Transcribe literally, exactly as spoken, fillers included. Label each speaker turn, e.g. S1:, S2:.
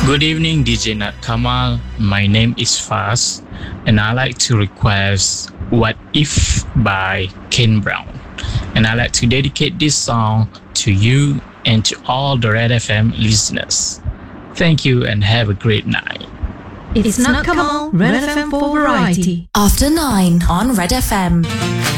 S1: Good evening, D J Nat Kamal. My name is Faz, and I like to request What If by Ken Brown. And I like to dedicate this song to you and to all the Red F M listeners. Thank you and have a great night.
S2: It's not Kamal, Red F M for variety.
S3: After nine on Red F M.